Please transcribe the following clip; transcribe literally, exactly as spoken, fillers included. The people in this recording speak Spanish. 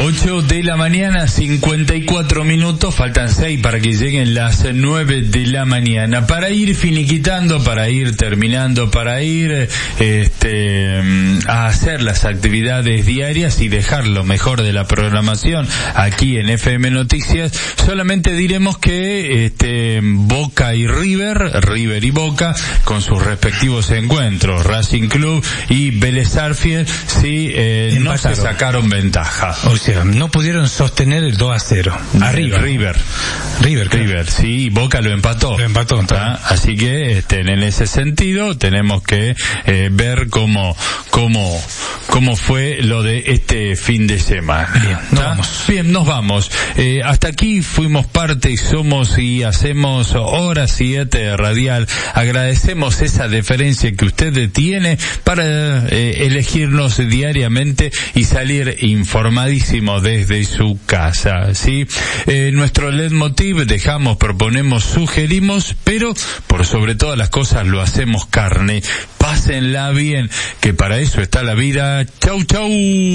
ocho de la mañana, cincuenta y cuatro minutos, faltan seis para que lleguen las nueve de la mañana. Para ir finiquitando, para ir terminando, para ir este, a hacer las actividades diarias y dejar lo mejor de la programación aquí en F M Noticias, solamente diremos que este, Boca y River, River y Boca, con sus respectivos encuentros, Racing Club y Vélez Sarsfield, sí, eh, no se sacaron ventaja. O sea, no pudieron sostener el dos a cero. Arriba. River. River, claro. River, sí, Boca lo empató. Lo empató, ¿tá? Así que, este, en ese sentido, tenemos que eh, ver cómo, cómo, cómo fue lo de este fin de semana. Bien, nos vamos. Bien, nos vamos. Eh, hasta aquí fuimos parte y somos y hacemos Hora siete Radial. Agradecemos esa deferencia que usted tiene para eh, elegirnos diariamente y salir informadísimo desde su casa, ¿sí? Eh, nuestro leitmotiv, dejamos, proponemos, sugerimos, pero por sobre todas las cosas lo hacemos carne. Pásenla bien, que para eso está la vida. Chau, chau.